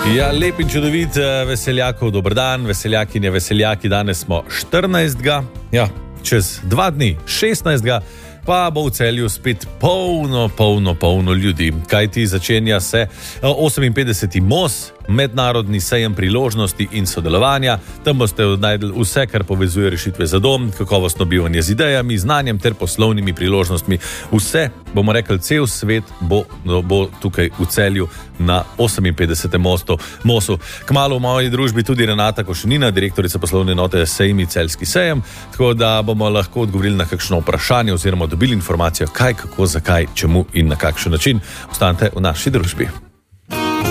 Ja, lep in čudovit veseljakov, dober dan, veseljakinje, veseljaki, danes smo 14. Ja, čez 2 dni, 16. pa bo v Celju spet polno ljudi. Kajti začenja se 58. MOS, mednarodni sejem priložnosti in sodelovanja. Tam boste najdli vse, kar povezuje rešitve za dom, kakovostno bivanje z idejami, znanjem ter poslovnimi priložnostmi. Vse, bomo rekli, cel svet bo tukaj v Celju na 58. MOS-u. Kmalu v moji družbi tudi Renata Košenina, direktorica poslovne enote Sejmi Celjski sejem, tako da bomo lahko odgovorili na kakšno vprašanje oziroma dobili informacijo, kaj, kako, zakaj, čemu in na kakšen način. Ostanite v naši družbi.